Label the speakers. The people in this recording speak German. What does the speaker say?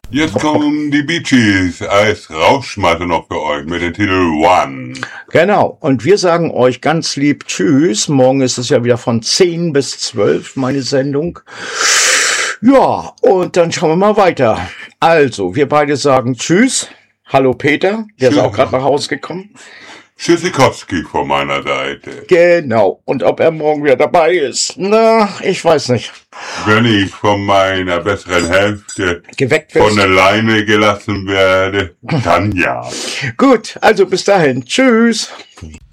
Speaker 1: Jetzt kommen die Bee Gees als Rauschmatte noch für euch mit dem Titel One.
Speaker 2: Genau. Und wir sagen euch ganz lieb Tschüss. Morgen ist es ja wieder von 10 bis 12, meine Sendung. Ja, und dann schauen wir mal weiter. Also, wir beide sagen Tschüss. Hallo Peter, der ist auch gerade nach Hause gekommen.
Speaker 1: Tschüssikowski von meiner Seite.
Speaker 2: Genau. Und ob er morgen wieder dabei ist? Na, ich weiß nicht.
Speaker 1: Wenn ich von meiner besseren Hälfte
Speaker 2: Geweckt
Speaker 1: von
Speaker 2: wirst.
Speaker 1: der Leine gelassen werde, dann ja.
Speaker 2: Gut, also bis dahin. Tschüss.